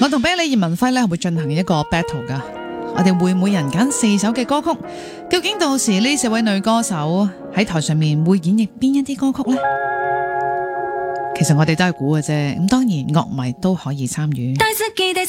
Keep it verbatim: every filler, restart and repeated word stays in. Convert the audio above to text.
我同 Billy 葉文輝咧會進行一個 battle 噶，我哋會每人揀四首嘅歌曲，究竟到時呢四位女歌手喺台上面會演繹邊一啲歌曲呢？其實我哋都係估嘅啫，咁當然樂迷都可以參與。